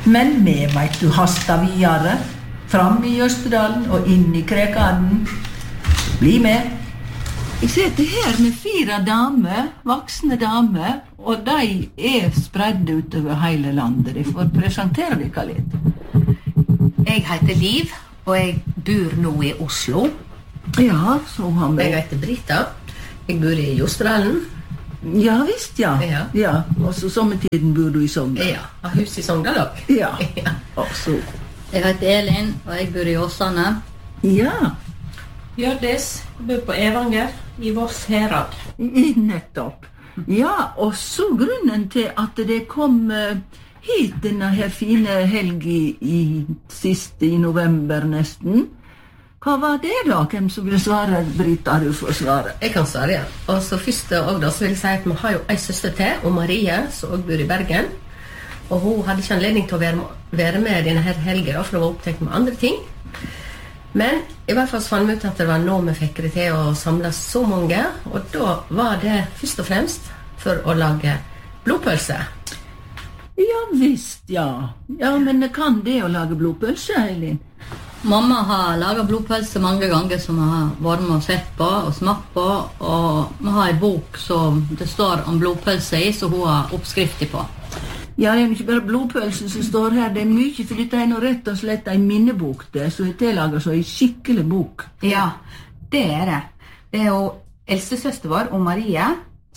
Men vi vet du hasta videre, fram I Østerdalen og inn I Krekaden. Bli med. Jeg sitter her med 4 damer, voksne damer, og de spredt utover hele landet. De får presentere dere litt. Jeg heter Liv, og jeg bor nå I Oslo. Ja, så har vi. Jeg heter Brita. Jeg bor I Østerdalen. Ja, visst, ja. Ja. Og så sommertiden bor du I Sogndal. Ja, har hus I Sogndal også. Ja, og så. Jeg heter Elin, og jeg bor I Åsane. Ja. Hjørdis, jeg bor på Evanger, I Voss Herad. Nettopp. Ja, og så grunnen til at det kom hit denne her fine helgen siste I november nesten. Hva var det da? Hvem som vil svare? Brita, du får svare. Jeg kan svare, ja. Og så først og da så vil jeg si at vi har jo en søster til, og Marie, som også bor I Bergen. Og hun hadde ikke anledning til å være med denne her helgen, for hun var opptatt med andre ting. Men I hvert fall så fant vi ut at det var nå vi fikk det til å samle så mange, og da var det først og fremst for å lage blodpølse. Ja, visst, ja. Ja, men kan det å lage blodpølse, Elin? Mamma har laget blodpølse mange ganger som jeg har vært med og sett på og smakt på, og vi har en bok som det står om blodpølse I, så hun har oppskrifter på. Ja, det ikke bare blodpølse som står her, det mye, for dette nå rett og slett en minnebok, det, så jeg tillager så en skikkelig bok. Ja, det det. Det jo eldstesøster vår, og Marie,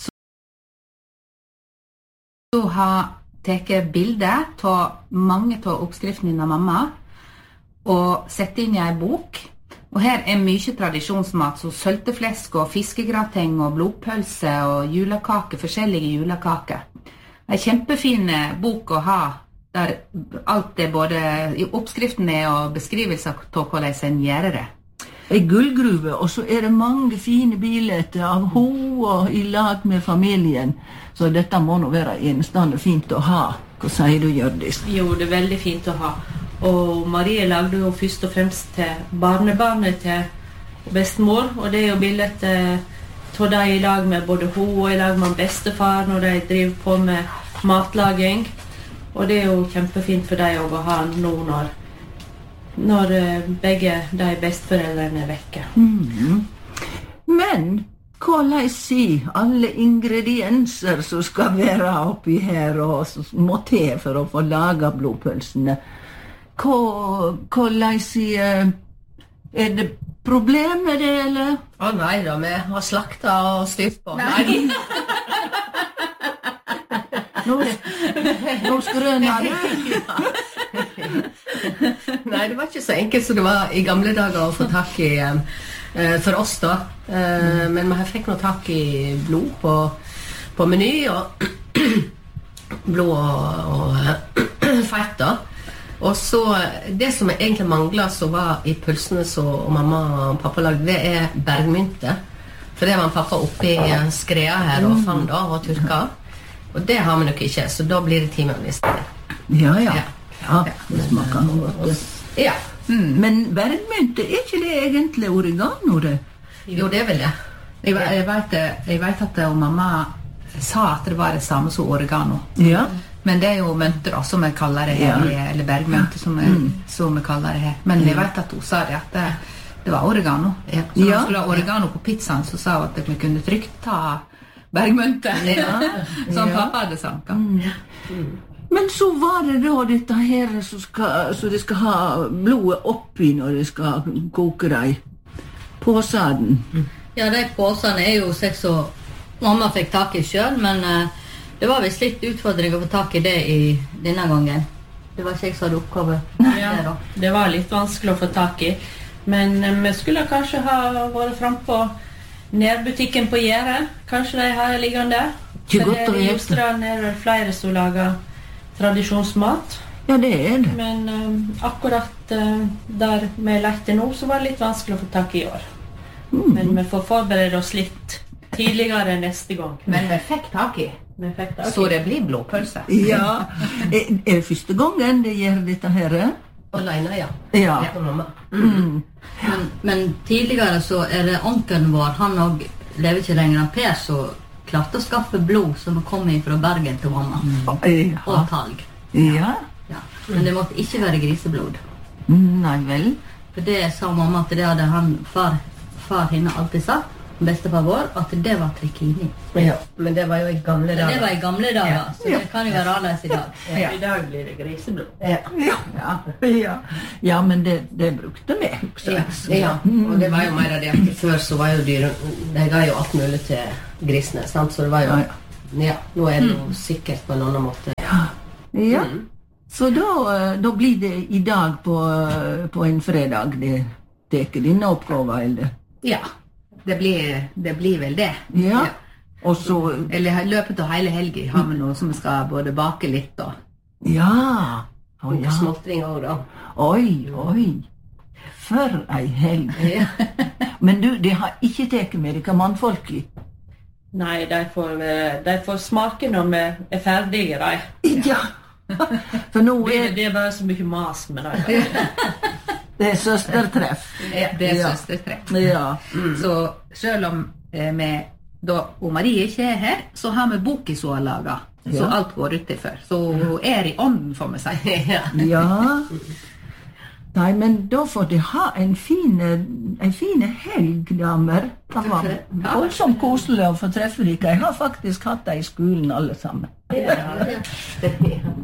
som har tatt bilder av mange av oppskriftene av mamma, og sett inn I en bok. Og her mye tradisjonsmat, så sølteflesk og fiskegrateng og blodpølse og julekake, forskjellige julekaker. En kjempefin bok å ha, der alt både I oppskriften og beskrivelser av hvordan en gjør det. En gullgruve, og så det mange fine bilder av ho og I lag med familien. Så dette må nå være enestående fint å ha. Hva sier du, Hjørdis? Jo, det veldig fint å ha. Og Marie lagde jo først og fremst til barnebarnet til bestemor, og det jo bildet av de I lag med både ho og I lag med bestefar når de driver på med matlaging. Og det jo kjempefint for deg å ha nå når begge de besteforeldrene vekke. Men hvordan sier alle ingredienser som skal være oppi her og som må til for å få lage blodpølsene? Hvordan sier det problem med det, eller? Nei da, vi har slakta og styrt på. Nei. Nå skrøner du. Nei, det var ikke så enkelt som det var I gamle dager å få tak I for oss da. Men vi fikk nå tak I blod på meny, og blod og fett da. Og så, det som egentlig manglet som var I pølsene som mamma og pappa lagde, det bergmynte. For det var pappa oppe I skrea her og fang da, og turka. Og det har vi nok ikke, så da blir det timen I stedet. Ja, det smaker noe godt. Ja. Men bergmynte, ikke det egentlig oregano, det? Jo, det vel det. Jeg vet at mamma sa at det var det samme som oregano. Ja. Men det jo mønter da, som vi kaller det her, eller bergmønter som vi kaller det her. Men jeg vet at hun sa det, at det var oregano. Så når vi skulle ha oregano på pizzaen, så sa hun at vi kunne trygt ta bergmønter, som pappa hadde sagt. Men så var det da dette her, så de skal ha blodet oppi når de skal koke deg. Påsaden. Ja, de påsene jo slik som mamma fikk tak I selv, men det var visst litt utfordring å få tak I det I denne gangen. Det var ikke jeg som hadde oppgave. Ja, det var litt vanskelig å få tak I. Men vi skulle kanskje ha vært frem på nærbutikken på Gjære. Kanskje de har liggende der. Ikke godt å I vite. Østerdalen det flere som lager tradisjonsmat. Ja, det det. Men akkurat der vi lette nå, så var det litt vanskelig å få tak I år. Men vi får forberede oss litt tidligere neste gang. Men vi fikk tak I. Så det blir blodpølse. Ja. Det første gangen det gjør dette her? Alene, ja. Ja. Og mamma. Men tidligere så det onkelen vår, han også lever ikke lenger enn Per, så klarte å skaffe blod som kom fra Bergen til mamma. Og talg. Ja. Ja. Men det måtte ikke være griseblod. Nei vel. For det sa mamma at det hadde far henne alltid sagt, bestefar vår, at det var trekini. Ja, men det var jo i gamle dager. Det var i gamle dager, så det kan jo være annerledes i dag. Ja. I dag blir det griseblod. Ja, men det brukte vi også. Ja, og det var jo mer av det at før så var jo dyr, de ga jo alt mulig til grisene, sant? Så det var jo, ja, nå er det jo sikkert på en annen måte. Ja. Så da blir det i dag på en fredag det teker dine oppgaver, eller? Ja, det blir vel det. Ja. Og så... Eller i løpet av hele helgen har vi noe som skal både bake litt og... Ja. Og småttring også da. Oi. For ei helg. Men du, de har ikke teket med dere mannfolk i? Nei, de får smake når vi er ferdige, de. Ja. For nå det er bare så mye mas med det. Det er søstertreff. Ja, det er søstertreff. Ja. Så selv om da Marie ikke er her, så har vi boken som har laget. Så alt går utenfor. Så hun er i ånden, får vi si. Ja. Nei, men da får de ha en fine helg, damer. Det var voldsomt koselig å få treffe dere. Jeg har faktisk hatt det i skolen alle sammen. Ja.